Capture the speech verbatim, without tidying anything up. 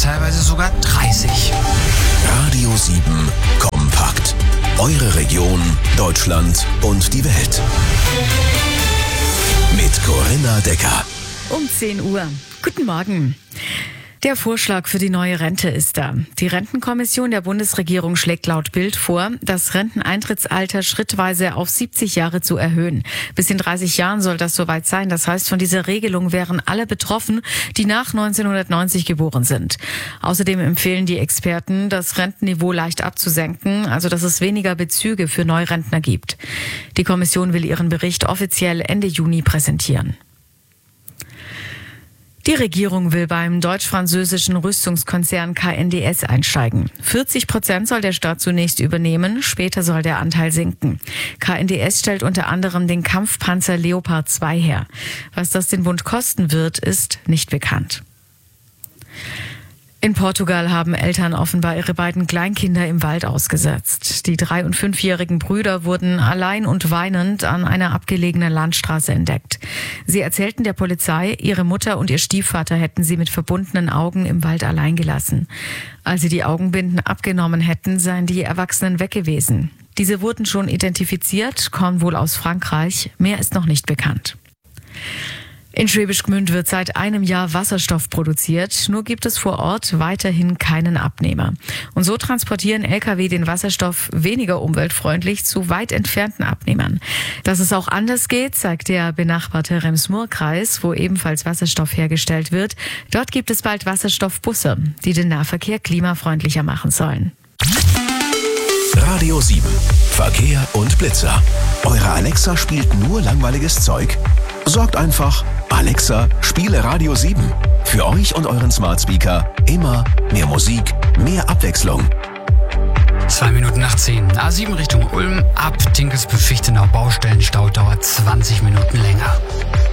teilweise sogar dreißig. Radio sieben Kompakt. Eure Region, Deutschland und die Welt. Mit Corinna Decker. Um zehn Uhr. Guten Morgen. Der Vorschlag für die neue Rente ist da. Die Rentenkommission der Bundesregierung schlägt laut Bild vor, das Renteneintrittsalter schrittweise auf siebzig Jahre zu erhöhen. Bis in dreißig Jahren soll das soweit sein. Das heißt, von dieser Regelung wären alle betroffen, die nach neunzehnhundertneunzig geboren sind. Außerdem empfehlen die Experten, das Rentenniveau leicht abzusenken, also dass es weniger Bezüge für Neurentner gibt. Die Kommission will ihren Bericht offiziell Ende Juni präsentieren. Die Regierung will beim deutsch-französischen Rüstungskonzern K N D S einsteigen. vierzig Prozent soll der Staat zunächst übernehmen, später soll der Anteil sinken. K N D S stellt unter anderem den Kampfpanzer Leopard zwei her. Was das den Bund kosten wird, ist nicht bekannt. In Portugal haben Eltern offenbar ihre beiden Kleinkinder im Wald ausgesetzt. Die drei- und fünfjährigen Brüder wurden allein und weinend an einer abgelegenen Landstraße entdeckt. Sie erzählten der Polizei, ihre Mutter und ihr Stiefvater hätten sie mit verbundenen Augen im Wald allein gelassen. Als sie die Augenbinden abgenommen hätten, seien die Erwachsenen weg gewesen. Diese wurden schon identifiziert, kommen wohl aus Frankreich. Mehr ist noch nicht bekannt. In Schwäbisch Gmünd wird seit einem Jahr Wasserstoff produziert, nur gibt es vor Ort weiterhin keinen Abnehmer. Und so transportieren L K W den Wasserstoff weniger umweltfreundlich zu weit entfernten Abnehmern. Dass es auch anders geht, zeigt der benachbarte Rems-Murr-Kreis, wo ebenfalls Wasserstoff hergestellt wird. Dort gibt es bald Wasserstoffbusse, die den Nahverkehr klimafreundlicher machen sollen. Radio sieben. Verkehr und Blitzer. Eure Alexa spielt nur langweiliges Zeug? Sorgt einfach, Alexa, spiele Radio sieben. Für euch und euren Smart Speaker immer mehr Musik, mehr Abwechslung. Zwei Minuten nach zehn. A sieben Richtung Ulm, ab Tinkelsbühl-Fichtenau Baustellenstau dauert zwanzig Minuten länger.